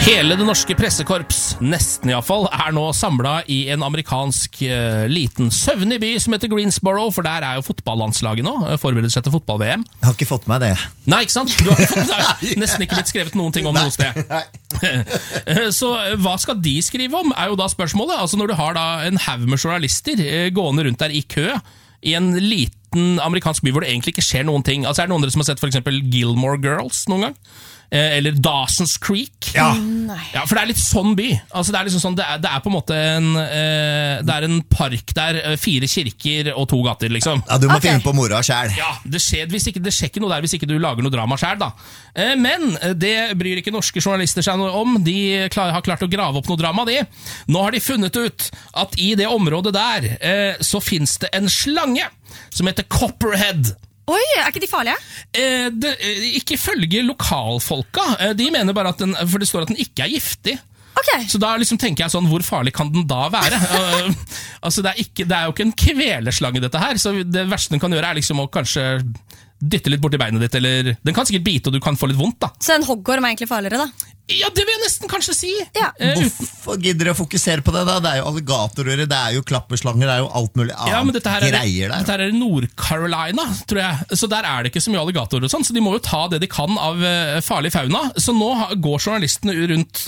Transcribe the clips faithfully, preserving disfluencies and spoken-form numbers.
Hele det norske pressekorps, nesten i hvert fall, er nå samlet i en amerikansk uh, liten søvnig by som heter Greensboro, for der er jo fotballandslaget nå, forbereder seg til fotball-V M. Jeg har ikke fått med det. Nei, ikke sant? Du har ikke fått, det er nesten ikke blitt skrevet noen ting om noe sted. Så hva skal de skrive om, er jo da spørsmålet. Altså når du har da en haug med journalister uh, gående rundt der i kø, i en liten amerikansk by hvor det egentlig ikke skjer noen ting. Altså er det noen av dere som har sett for eksempel Gilmore Girls noen gang? Eller Dawson's Creek. Ja. Ja, for det er litt sånn by. Altså det er liksom sånn, det er, det er på en måte en eh, det er en park der, fire kirker og to gater, liksom. Ja, du må Ok. finne på mora selv. Ja, det skjer, hvis ikke, det skjer ikke noe der hvis ikke du lager noe drama selv, da. Eh, men det bryr ikke norske journalister seg noe om. De klar, har klart å grave opp noe drama, de. Nå har de funnet ut at i det området der eh, så finnes det en slange som heter Copperhead. Oi, er ikke de farlige? Eh, det, eh, ikke følge lokalfolka. Eh, de mener bare at den, for det står at den ikke er giftig. Ok. Så da liksom tenker jeg sånn, hvor farlig kan den da være? Uh, altså det er, ikke, det er jo ikke en kveleslange dette her, så det verste den kan gjøre er liksom å kanskje dytte litt bort i beinet ditt, eller den kan sikkert bite og du kan få litt vondt da. Så en hoggorm er egentlig farligere da? Ja, det vil jeg nesten kanskje si. Ja. Eh, uten, Hvorfor gidder du å fokusere på det da? Det er jo alligatorer, det er jo klapperslanger, det er jo alt mulig annet ja, men dette her er, greier der. dette her er Nord-Carolina, tror jeg. Så der er det ikke så mye alligatorer og sånn, så de må jo ta det de kan av uh, farlig fauna. Så nå ha, går journalistene rundt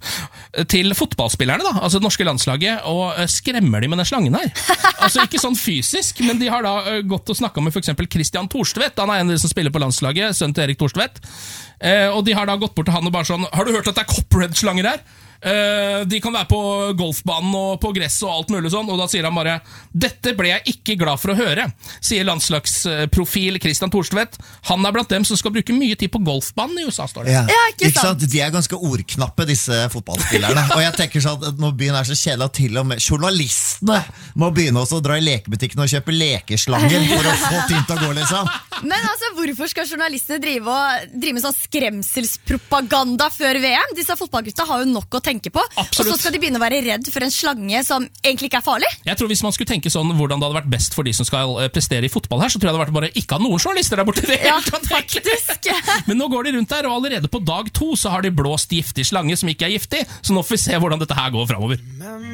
til fotballspillerne, da, altså det norske landslaget, og uh, skremmer de med den slangen her. Altså ikke sånn fysisk, men de har da uh, gått og snakket med for eksempel Christian Torstvedt. Han er en av de som spiller på landslaget, sønnen til Erik Torstvedt. Uh, og de har da gått bort til han og bare sånn, har du hørt at det er Copperhead-slanger her? Uh, de kan være på golfbanen og på gress og alt mulig sånn, og da sier han bare, dette ble jeg ikke glad for å høre, sier landslagsprofil Christian Torstvedt. Han er blant dem som skal bruke mye tid på golfbanen i U S A, står det. Ja. Ja, ikke ikke sant? sant? De er ganske ordknappe, disse fotballspillerne. Og jeg tenker sånn at når byen er så kjedelig, at til og med journalistene må begynne også å dra i lekebutikken og kjøpe lekeslanger for å få ting til å gå, liksom. Men altså, hvorfor skal journalistene drive, og, drive med sånn skremselspropaganda før V M? Disse fotballgutta har jo nok å tenke på. Absolutt. Og så skal de begynne å være redd for en slange som egentlig ikke er farlig. Jeg tror hvis man skulle tenke sånn hvordan det hadde vært best for de som skal eh, prestere i fotball her, så tror jeg det hadde vært bare ikke ha noen journalister der borte. Det Ja, hele tatt, egentlig. faktisk. Men nå går de rundt der, og allerede på dag to så har de blåst giftig slange som ikke er giftig, så nå får vi se hvordan dette her går fremover.